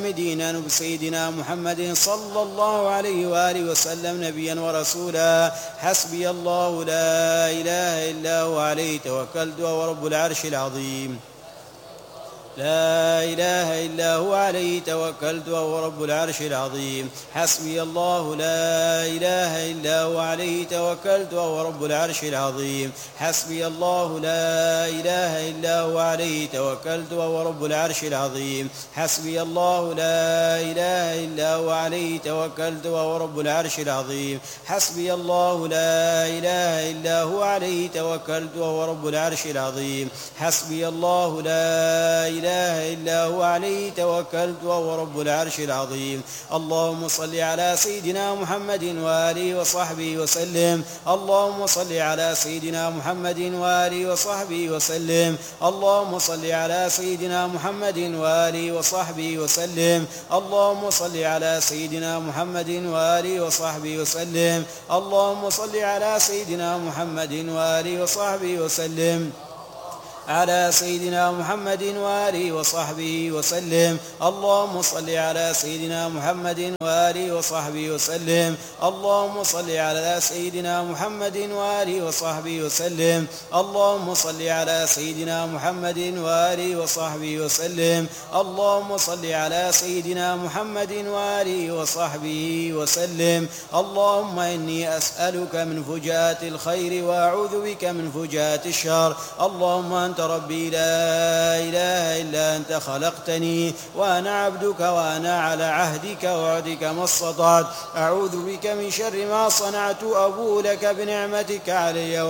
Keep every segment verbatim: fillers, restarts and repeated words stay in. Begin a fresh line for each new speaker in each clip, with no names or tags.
دينا بسيدنا محمد صلى الله عليه وآله وسلم نبيا ورسولا. حسبي الله لا إله إلا هو عليه توكلت وهو رب العرش العظيم. لا إله إلا هو عليه توكلت وهو رب العرش العظيم. حسبي الله لا إله إلا هو عليه توكلت وهو رب العرش العظيم. حسبي الله لا إله إلا هو عليه توكلت وهو رب العرش العظيم. حسبي الله لا إله إلا هو عليه توكلت وهو رب العرش العظيم. حسبي الله لا إله إلا هو عليه توكلت وهو رب العرش العظيم. حسبي الله لا إله إلا هو عليه توكلت وهو رب العرش العظيم. اللهم صل على سيدنا محمد وآله وصحبه وسلم. اللهم صل على سيدنا محمد وآله وصحبه وسلم. اللهم صل على سيدنا محمد وآله وصحبه وسلم. اللهم صل على سيدنا محمد وآله وصحبه وسلم. اللهم صل على سيدنا محمد وآله وصحبه وسلم. على سيدنا محمد وآله وصحبه وسلم. اللهم صل على سيدنا محمد وآله وصحبه وسلم. اللهم صل على سيدنا محمد وآله وصحبه وسلم. اللهم صل على سيدنا محمد وآله وصحبه وسلم. اللهم صل على سيدنا محمد وآله وصحبه وسلم. اللهم إني أسألك من فجاءة الخير وأعوذ بك من فجاءة الشر. اللهم أنت ربي لا إله إلا أنت خلقتني وأنا عبدك وأنا على عهدك ووعدك ما استطعت. أعوذ بك من شر ما صنعت. أبوء لك بنعمتك علي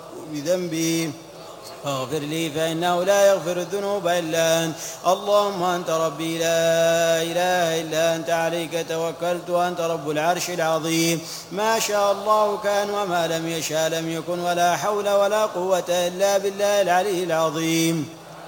وبذنبي فاغفر لي فإنه لا يغفر الذنوب إلا أنت. اللهم أنت ربي لا إله إلا أنت عليك توكلت وأنت رب العرش العظيم. ما شاء الله كان وما لم يشاء لم يكن ولا حول ولا قوة إلا بالله العلي العظيم.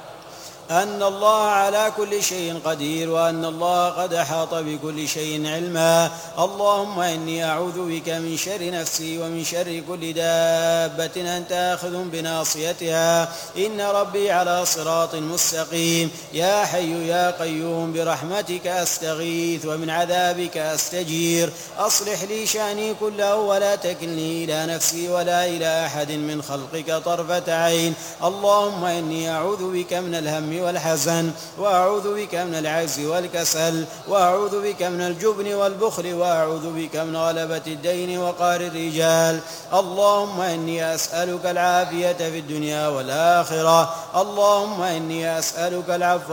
أن الله على كل شيء قدير وأن الله قد أحاط بكل شيء علما. اللهم إني أعوذ بك من شر نفسي ومن شر كل دابة أنت آخذ بناصيتها. إن ربي على صراط مستقيم. يا حي يا قيوم برحمتك أستغيث ومن عذابك أستجير. أصلح لي شأني كله ولا تكلني إلى نفسي ولا إلى أحد من خلقك طرفة عين. اللهم إني أعوذ بك من الهم والحزن وأعوذ بك من العجز والكسل وأعوذ بك من الجبن والبخل وأعوذ بك من غلبة الدين وقهر الرجال. اللهم إني أسألك العافية في الدنيا والآخرة. اللهم إني أسألك العفو